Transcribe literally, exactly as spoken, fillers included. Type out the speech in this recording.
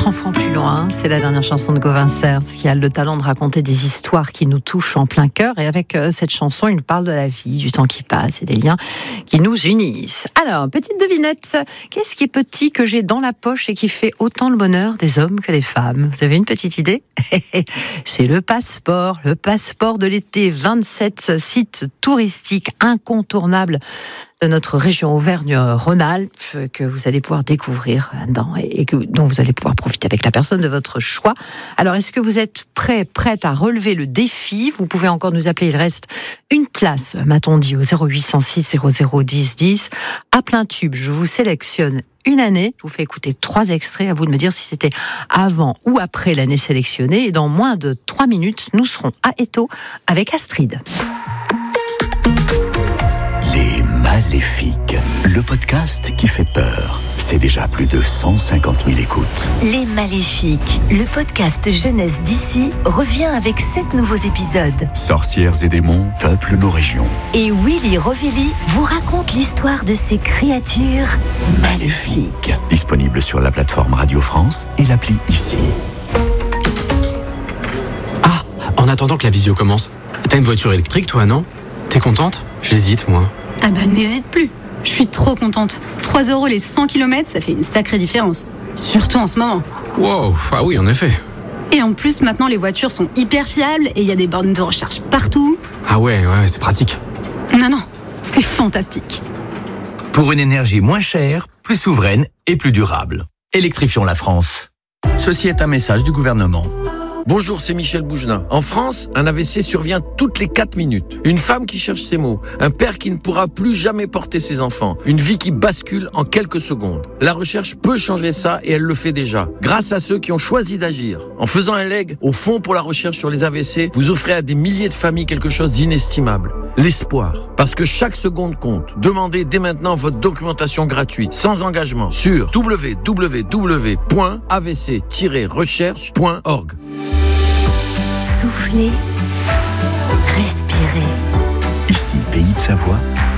cent francs plus loin, c'est la dernière chanson de Gauvin Serre, qui a le talent de raconter des histoires qui nous touchent en plein cœur. Et avec euh, cette chanson, il parle de la vie, du temps qui passe et des liens qui nous unissent. Alors, petite devinette, qu'est-ce qui est petit que j'ai dans la poche et qui fait autant le bonheur des hommes que des femmes? Vous avez une petite idée? C'est le passeport, le passeport de l'été. vingt-sept sites touristiques incontournables de notre région Auvergne-Rhône-Alpes que vous allez pouvoir découvrir dedans et que, dont vous allez pouvoir profiter avec la personne de votre choix. Alors, est-ce que vous êtes prêts, prête à relever le défi? Vous pouvez encore nous appeler, il reste une place, m'a-t-on dit, au zéro huit cent six zéro zéro dix dix. À plein tube, je vous sélectionne une année, je vous fais écouter trois extraits, à vous de me dire si c'était avant ou après l'année sélectionnée. Et dans moins de trois minutes, nous serons à Étaux avec Astrid. Maléfiques, le podcast qui fait peur. C'est déjà plus de cent cinquante mille écoutes. Les Maléfiques, le podcast jeunesse d'ici, revient avec sept nouveaux épisodes. Sorcières et démons peuplent nos régions. Et Willy Rovelli vous raconte l'histoire de ces créatures maléfiques. Disponible sur la plateforme Radio France et l'appli Ici. Ah, en attendant que la visio commence, t'as une voiture électrique toi, non? T'es contente? J'hésite, moi. Ah bah n'hésite plus, je suis trop contente. trois euros les cent kilomètres, ça fait une sacrée différence. Surtout en ce moment. Wow, ah oui, en effet. Et en plus, maintenant, les voitures sont hyper fiables et il y a des bornes de recharge partout. Ah ouais, ouais, c'est pratique. Non, non, c'est fantastique. Pour une énergie moins chère, plus souveraine et plus durable. Électrifions la France. Ceci est un message du gouvernement. Bonjour, c'est Michel Bougelin. En France, un A V C survient toutes les quatre minutes. Une femme qui cherche ses mots, un père qui ne pourra plus jamais porter ses enfants, une vie qui bascule en quelques secondes. La recherche peut changer ça et elle le fait déjà, grâce à ceux qui ont choisi d'agir. En faisant un leg au Fonds pour la recherche sur les A V C, vous offrez à des milliers de familles quelque chose d'inestimable. L'espoir. Parce que chaque seconde compte. Demandez dès maintenant votre documentation gratuite, sans engagement, sur w w w point a v c tiret recherche point org. Soufflez, respirez. Ici, Pays de Savoie,